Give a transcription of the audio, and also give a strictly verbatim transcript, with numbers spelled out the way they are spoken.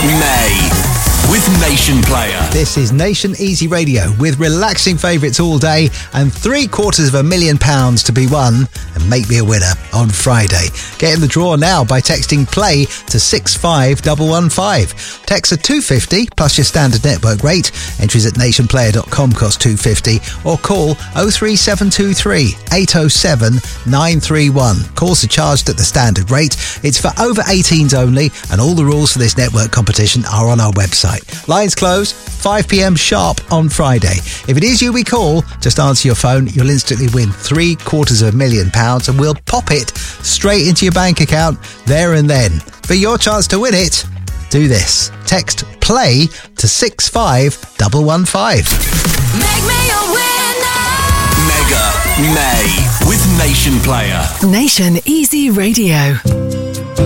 May with Nation Player. This is Nation Easy Radio with relaxing favourites all day and three quarters of a million pounds to be won and make me a winner on Friday. Get in the draw now by texting play to six five one one five. Text are two pounds fifty plus your standard network rate. Entries at nationplayer dot com cost two pounds fifty or call oh three seven two three eight oh seven nine three one. Calls are charged at the standard rate. It's for over eighteens only and all the rules for this network competition are on our website. Lines close five p.m. sharp on Friday. If it is you we call, just answer your phone. You'll instantly win three quarters of a million pounds and we'll pop it straight into your bank account there and then. For your chance to win it, do this. Text play to six five one one five. Make me a winner. Mega May with Nation Player. Nation Easy Radio.